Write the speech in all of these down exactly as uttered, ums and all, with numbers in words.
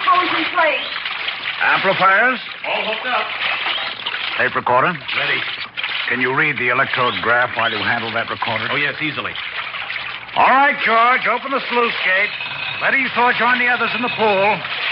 phones in place. Amplifiers? All hooked up. Tape recorder? Ready. Can you read the electrode graph while you handle that recorder? Oh, yes, easily. All right, George, open the sluice gate. Let Esau join the others in the pool.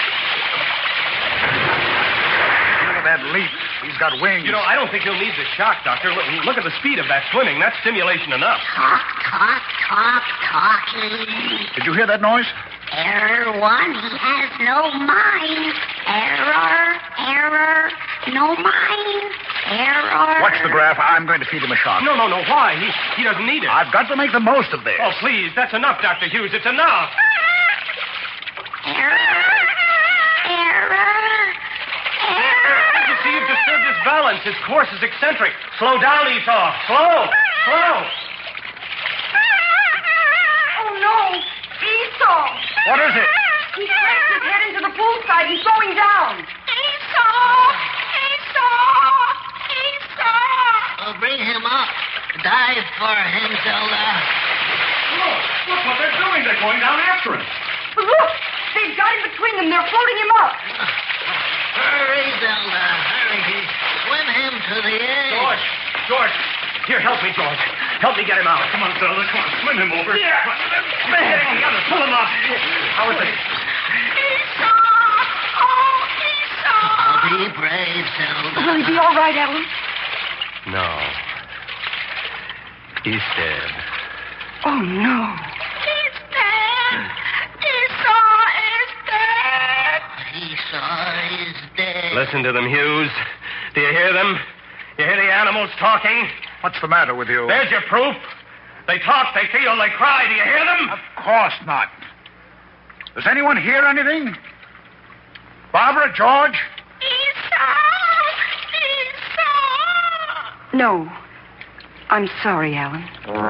Look at that leap. He's got wings. You know, I don't think he'll need the shock, Doctor. Look, look at the speed of that swimming. That's stimulation enough. Talk, talk, talk, talking. Did you hear that noise? Error one, he has no mind. Error, error, no mind. Error. Watch the graph. I'm going to feed him a shock. No, no, no. Why? He, he doesn't need it. I've got to make the most of this. Oh, please. That's enough, Doctor Hughes. It's enough. Error, error, error. You see, you've disturbed his balance. His course is eccentric. Slow down, Esau. Slow. Slow. Oh, no. Esau. What is it? He slammed his head into the poolside. He's going down. Esau, Esau, Esau. Oh, bring him up. Dive for him, Zelda. Look. Look what they're doing. They're going down after him. But look, they've got him between them. They're floating him up. Hurry, Zelda. Hurry. Swim him to the edge. George. George. Here, help me, George. Help me get him out. Come on, Zelda. Come on. Swim him over. Yeah. Together. Pull him up. How is it? Esau, oh, Esau. Oh, be brave, Zelda. Will he be all right, Ellen? No. He's dead. Oh, no. He's dead. Esau is dead. Esau is dead. Listen to them, Hughes. Do you hear them? You hear the animals talking? What's the matter with you? There's your proof. They talk, they feel, they cry. Do you hear them? Of course not. Does anyone hear anything? Barbara, George? Esau, Esau. No. I'm sorry, Alan.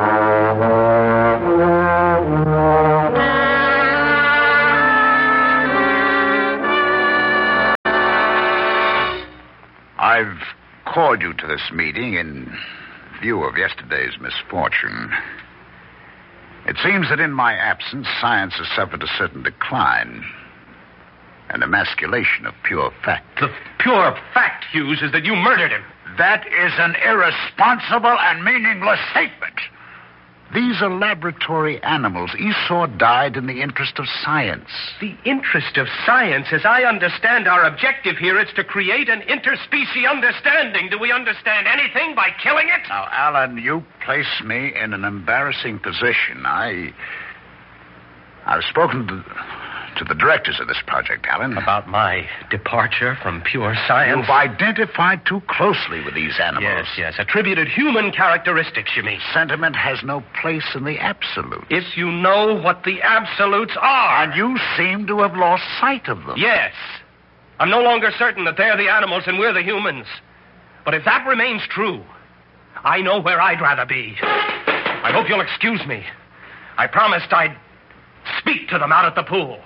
I've called you to this meeting in view of yesterday's misfortune. It seems that in my absence, science has suffered a certain decline. An emasculation of pure fact. The pure fact, Hughes, is that you murdered him. That is an irresponsible and meaningless statement. These are laboratory animals. Esau died in the interest of science. The interest of science, as I understand our objective here, is to create an interspecies understanding. Do we understand anything by killing it? Now, Alan, you place me in an embarrassing position. I... I've spoken to, to the directors of this project, Alan. About my departure from pure science? You've identified too closely with these animals. Yes, yes. Attributed human characteristics, you mean. Sentiment has no place in the absolute. If you know what the absolutes are. And you seem to have lost sight of them. Yes. I'm no longer certain that they're the animals and we're the humans. But if that remains true, I know where I'd rather be. I hope you'll excuse me. I promised I'd speak to them out at the pool.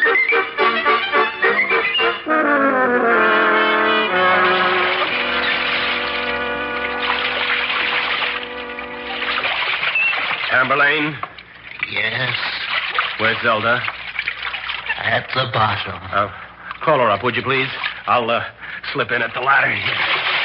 Tamberlane? Yes, Where's Zelda? at the bottom. Uh, call her up, would you, please? I'll uh, slip in at the ladder here.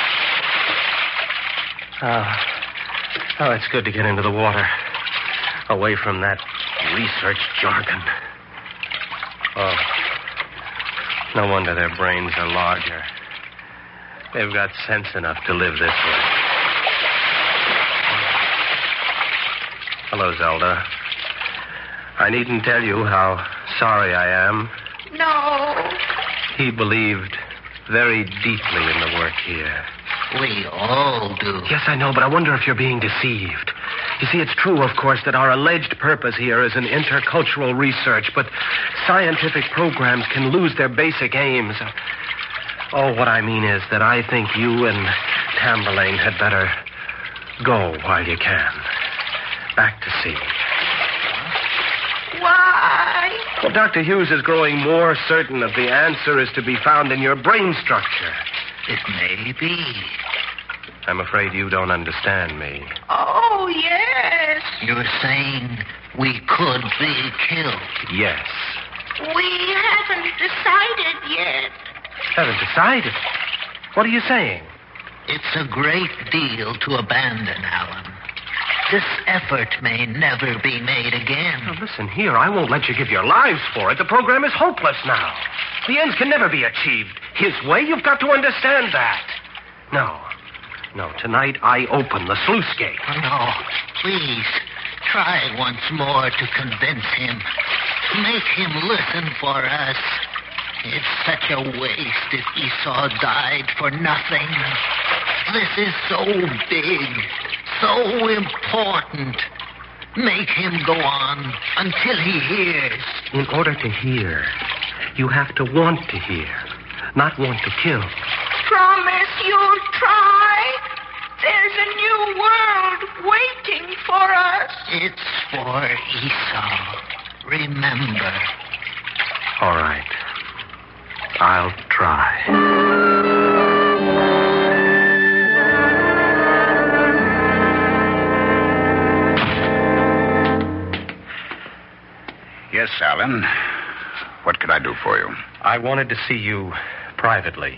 Oh. oh, it's good to get into the water. Away from that research jargon. Oh. No wonder their brains are larger. They've got sense enough to live this way. Hello, Zelda. I needn't tell you how sorry I am. No. He believed very deeply in the work here. We all do. Yes, I know, but I wonder if you're being deceived. You see, it's true, of course, that our alleged purpose here is an intercultural research, but scientific programs can lose their basic aims. Oh, what I mean is that I think you and Tamberlane had better go while you can. Back to sea. Why? Well, Doctor Hughes is growing more certain that the answer is to be found in your brain structure. It may be. I'm afraid you don't understand me. Oh, yes. You're saying we could be killed. Yes. We haven't decided yet. Haven't decided. What are you saying? It's a great deal to abandon, Alan. This effort may never be made again. Now, listen here. I won't let you give your lives for it. The program is hopeless now. The ends can never be achieved his way. You've got to understand that. No. No, tonight I open the sluice gate. Oh, no, please, try once more to convince him. Make him listen for us. It's such a waste if Esau died for nothing. This is so big, so important. Make him go on until he hears. In order to hear, you have to want to hear, not want to kill. Promise you'll try. There's a new world waiting for us. It's for Esau. Remember. All right. I'll try. Yes, Alan. What could I do for you? I wanted to see you privately.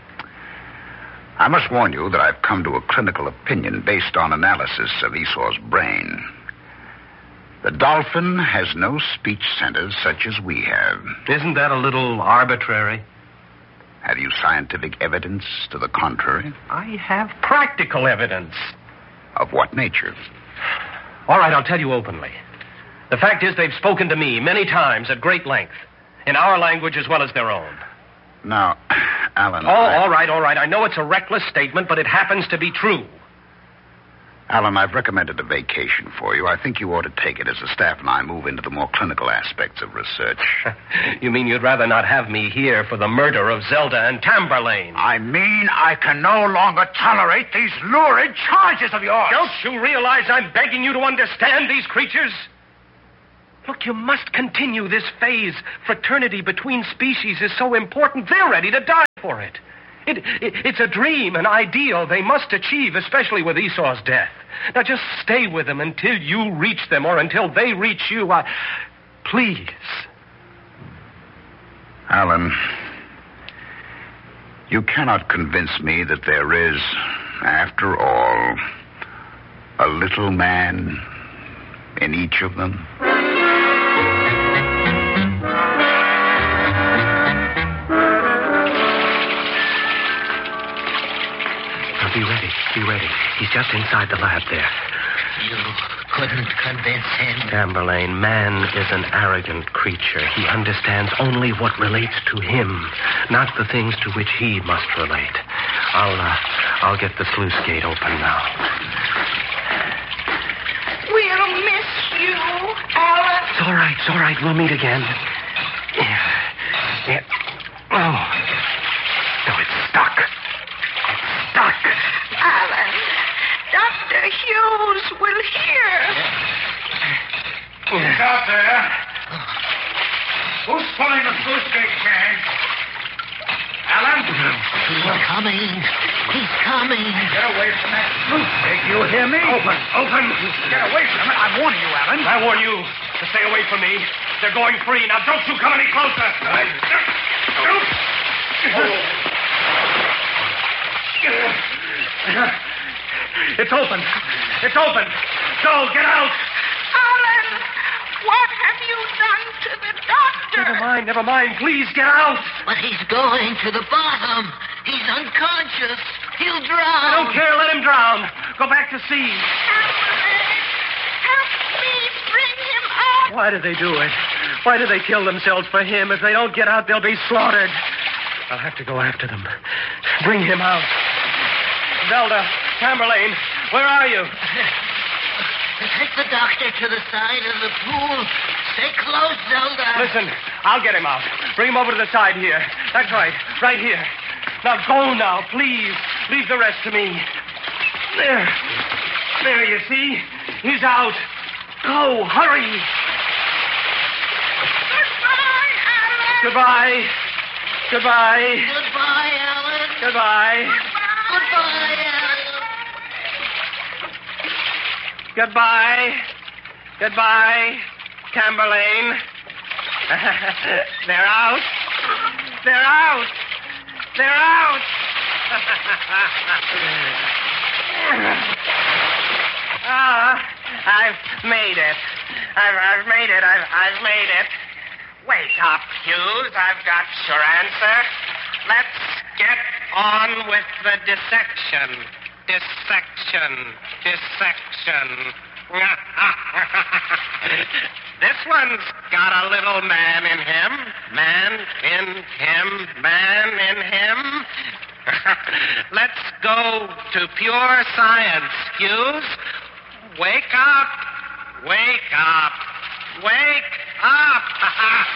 I must warn you that I've come to a clinical opinion based on analysis of Esau's brain. The dolphin has no speech centers such as we have. Isn't that a little arbitrary? Have you scientific evidence to the contrary? I have practical evidence. Of what nature? All right, I'll tell you openly. The fact is they've spoken to me many times at great length, in our language as well as their own. Now, Alan... Oh, I... all right, all right. I know it's a reckless statement, but it happens to be true. Alan, I've recommended a vacation for you. I think you ought to take it as the staff and I move into the more clinical aspects of research. You mean you'd rather not have me here for the murder of Zelda and Tamberlane? I mean I can no longer tolerate these lurid charges of yours. Don't you realize I'm begging you to understand these creatures? Look, you must continue this phase. Fraternity between species is so important, they're ready to die for it. It, it. It's a dream, an ideal they must achieve, especially with Esau's death. Now, just stay with them until you reach them or until they reach you. I... Please. Alan, you cannot convince me that there is, after all, a little man in each of them. Be ready. Be ready. He's just inside the lab there. You couldn't convince him. Tamberlane, man is an arrogant creature. He understands only what relates to him, not the things to which he must relate. I'll, uh, I'll get the sluice gate open now. We'll miss you, Alan. It's all right. It's all right. We'll meet again. Yeah. Yeah. Oh. No, it's stuck. It's stuck. Alan, Doctor Hughes will hear. Who's out there? Who's pulling the sluice gate chain? Alan? He's coming. He's coming. Get away from that sluice gate. You hear me? Open. Open. Get away from it. I'm warning you, Alan. I warn you to stay away from me. They're going free. Now, don't you come any closer. It's open. It's open. Go, get out. Alan, what have you done to the doctor? Never mind, never mind. Please, get out. But he's going to the bottom. He's unconscious. He'll drown. I don't care. Let him drown. Go back to sea. Tamberlane, help me bring him out. Why do they do it? Why do they kill themselves for him? If they don't get out, they'll be slaughtered. I'll have to go after them. Bring him out. Zelda, Tamberlane, where are you? Take the doctor to the side of the pool. Stay close, Zelda. Listen, I'll get him out. Bring him over to the side here. That's right, right here. Now go now, please. Leave the rest to me. There. There, you see? He's out. Go, hurry. Goodbye, Alan. Goodbye. Goodbye. Goodbye, Alan. Goodbye. Goodbye, Alan. Goodbye. Goodbye, Tamberlane. They're out. They're out. They're out. Ah, I've made it. I've, I've made it. I've, I've made it. Wake up, Hughes. I've got your answer. Let's get on with the dissection. Dissection. Dissection. This one's got a little man in him. Man in him. Man in him. Let's go to pure science, Hughes. Wake up. Wake up. Wake up.